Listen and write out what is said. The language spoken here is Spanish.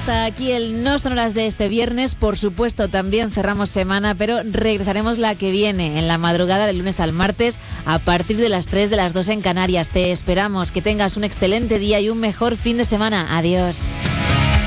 hasta aquí el No Sonoras de este viernes. Por supuesto, también cerramos semana, pero regresaremos la que viene, en la madrugada del lunes al martes, a partir de las 3, de las 2 en Canarias. Te esperamos, que tengas un excelente día y un mejor fin de semana. Adiós.